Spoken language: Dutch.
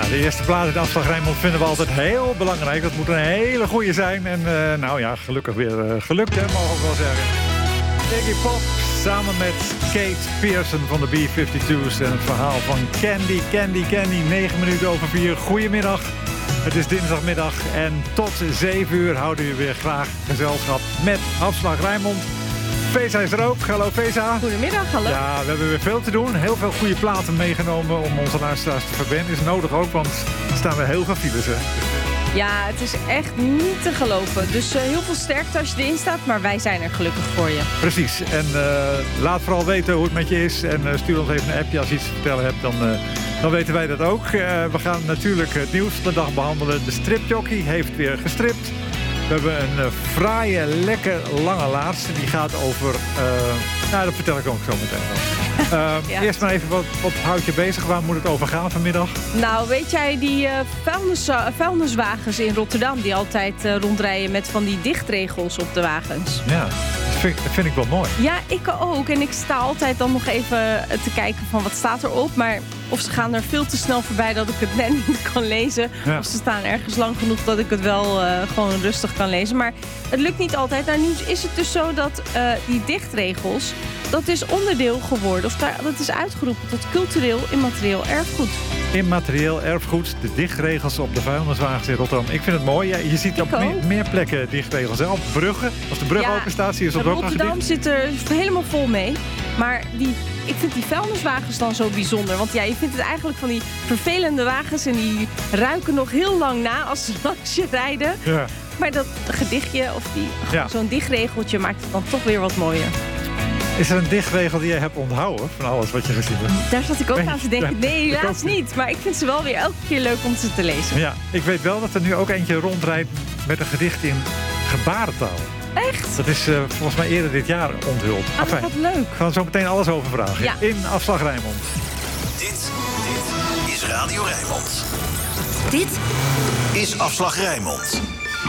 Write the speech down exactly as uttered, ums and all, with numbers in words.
de eerste plaat in de afslag Rijnmond vinden we altijd heel belangrijk. Dat moet een hele goede zijn. En uh, nou ja, gelukkig weer uh, gelukt, hè, mogen we wel zeggen. Iggy Pop samen met Kate Pearson van de B vijfentwintig's. En het verhaal van Candy, Candy, Candy. negen minuten over vier. Goedemiddag. Het is dinsdagmiddag en tot zeven uur houden we weer graag gezelschap met Afslag Rijnmond. Vesa is er ook. Hallo Vesa. Goedemiddag, hallo. Ja, we hebben weer veel te doen. Heel veel goede platen meegenomen om onze luisteraars te verwennen. Is nodig ook, want er staan weer heel veel files, hè. Ja, het is echt niet te geloven. Dus uh, heel veel sterkte als je erin staat, maar wij zijn er gelukkig voor je. Precies. En uh, laat vooral weten hoe het met je is. En uh, stuur ons even een appje als je iets te vertellen hebt. Dan, uh, dan weten wij dat ook. Uh, we gaan natuurlijk het nieuws van de dag behandelen. De stripjockey heeft weer gestript. We hebben een uh, fraaie, lekker lange laatste. Die gaat over... Uh, nou, dat vertel ik ook zo meteen nog. Uh, ja. Eerst maar even, wat, wat houdt je bezig? Waar moet het over gaan vanmiddag? Nou, weet jij, die uh, vuilnis, uh, vuilniswagens in Rotterdam... die altijd uh, rondrijden met van die dichtregels op de wagens. Ja, dat vind, dat vind ik wel mooi. Ja, ik ook. En ik sta altijd dan nog even te kijken van wat staat erop. Maar of ze gaan er veel te snel voorbij dat ik het net niet kan lezen. Ja. Of ze staan ergens lang genoeg dat ik het wel uh, gewoon rustig kan lezen. Maar het lukt niet altijd. Nou, nu is het dus zo dat uh, die dichtregels... dat is onderdeel geworden, of daar, dat is uitgeroepen tot cultureel immaterieel erfgoed. Immaterieel erfgoed, de dichtregels op de vuilniswagens in Rotterdam. Ik vind het mooi. Ja, je ziet op meer, meer plekken dichtregels. Hè? Op bruggen, als de brug ja, open staat, zie je ze op ook Rotterdam zit er helemaal vol mee. Maar die, ik vind die vuilniswagens dan zo bijzonder. Want ja, je vindt het eigenlijk van die vervelende wagens... en die ruiken nog heel lang na als ze langs je rijden. Ja. Maar dat gedichtje of die, ja. zo'n dichtregeltje maakt het dan toch weer wat mooier. Is er een dichtregel die je hebt onthouden van alles wat je gezien hebt? Daar zat ik ook nee, aan te denken. Nee, helaas niet. Maar ik vind ze wel weer elke keer leuk om ze te lezen. Ja, ik weet wel dat er nu ook eentje rondrijdt met een gedicht in gebarentaal. Echt? Dat is uh, volgens mij eerder dit jaar onthuld. Ah, enfin, wat leuk. We gaan zo meteen alles over vragen. Ja. In Afslag Rijnmond. Dit, dit is Radio Rijnmond. Dit is Afslag Rijnmond.